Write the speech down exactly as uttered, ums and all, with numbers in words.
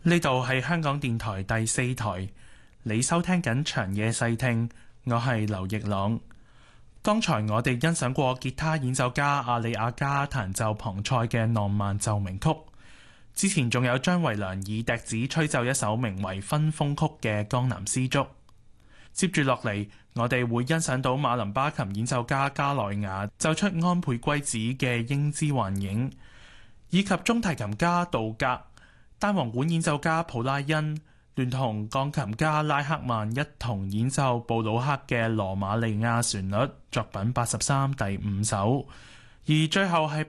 呢度係香港電台第四台，你收聽緊長夜細聽，我係劉奕朗。剛才我哋欣賞過吉他演奏家阿里亞加彈奏旁塞嘅浪漫奏鳴曲，之前仲有張維良以笛子吹奏一首名為《分風曲》嘅江南絲竹。接住落嚟，我哋會欣賞到馬林巴琴演奏家加內亞奏出安倍圭子嘅英姿幻影，以及中提琴家杜格、單簧管演奏家普拉恩聯同鋼琴家拉克曼一同演奏布魯克嘅羅馬尼亞旋律作品八十三第五首，而最後係